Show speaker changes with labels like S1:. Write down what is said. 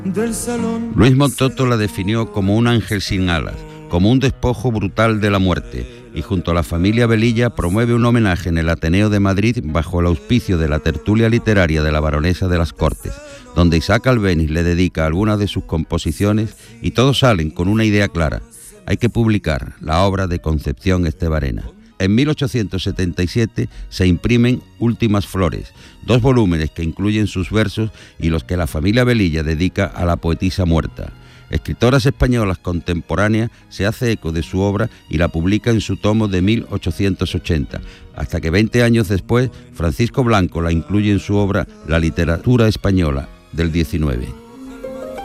S1: Luis Montoto la definió como un ángel sin alas, como un despojo brutal de la muerte, y junto a la familia Velilla promueve un homenaje en el Ateneo de Madrid bajo el auspicio de la tertulia literaria de la Baronesa de las Cortes, donde Isaac Albéniz le dedica algunas de sus composiciones y todos salen con una idea clara: hay que publicar la obra de Concepción Estebarena. En 1877 se imprimen Últimas Flores, 2 volúmenes que incluyen sus versos y los que la familia Velilla dedica a la poetisa muerta. Escritoras españolas contemporáneas se hace eco de su obra y la publica en su tomo de 1880, hasta que 20 años después Francisco Blanco la incluye en su obra La literatura española, del 19.